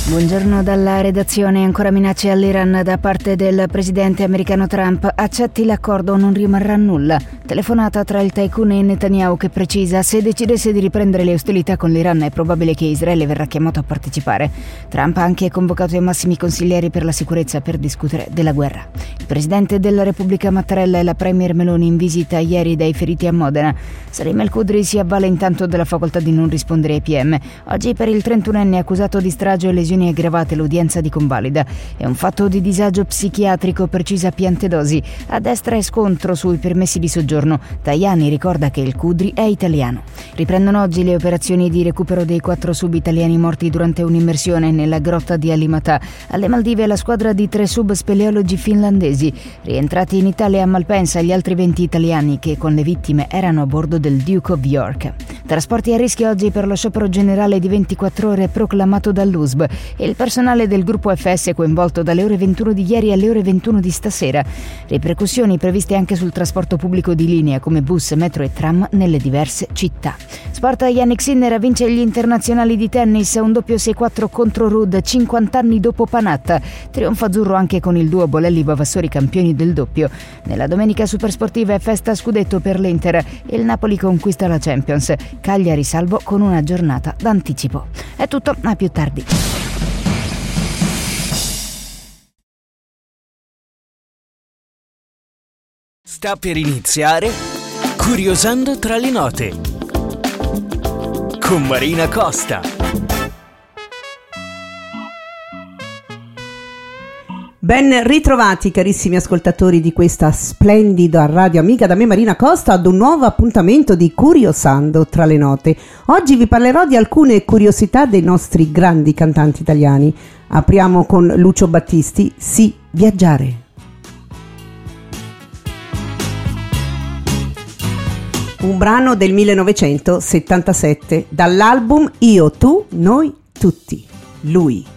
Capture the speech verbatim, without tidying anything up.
Buongiorno dalla redazione. Ancora minacce all'Iran da parte del presidente americano Trump. Accetti l'accordo, non rimarrà nulla. Telefonata tra il tycoon e Netanyahu che precisa: se decidesse di riprendere le ostilità con l'Iran è probabile che Israele verrà chiamato a partecipare. Trump ha anche convocato i massimi consiglieri per la sicurezza per discutere della guerra. Il presidente della Repubblica Mattarella e la premier Meloni in visita ieri dai feriti a Modena. Salim El-Kudri si avvale intanto della facoltà di non rispondere ai P M. Oggi per il trentunenne accusato di strage e lesioni aggravate l'udienza di convalida. È un fatto di disagio psichiatrico, precisa Piantedosi. A destra è scontro sui permessi di soggiorno. Tajani ricorda che il Kudri è italiano. Riprendono oggi le operazioni di recupero dei quattro sub italiani morti durante un'immersione nella grotta di Alimatà. Alle Maldive la squadra di tre sub speleologi finlandesi. Rientrati in Italia a Malpensa gli altri venti italiani che con le vittime erano a bordo del Duke of York. Trasporti a rischio oggi per lo sciopero generale di ventiquattro ore proclamato dall'U S B e il personale del gruppo F S coinvolto dalle ore ventuno di ieri alle ore ventuno di stasera. Ripercussioni previste anche sul trasporto pubblico di linea come bus, metro e tram nelle diverse città. Sport. Jannik Sinner vince gli internazionali di tennis, un doppio sei quattro contro Ruud cinquanta anni dopo Panatta. Trionfo azzurro anche con il duo Bolelli-Bavassori campioni del doppio. Nella domenica supersportiva è festa scudetto per l'Inter e il Napoli conquista la Champions. Cagliari salvo con una giornata d'anticipo. È tutto, a più tardi. Sta per iniziare Curiosando tra le note con Marina Costa. Ben ritrovati carissimi ascoltatori di questa splendida radio amica da me Marina Costa ad un nuovo appuntamento di Curiosando tra le note. Oggi vi parlerò di alcune curiosità dei nostri grandi cantanti italiani. Apriamo con Lucio Battisti, Sì, viaggiare. Un brano del millenovecentosettantasette dall'album Io, tu, noi, tutti. Lui.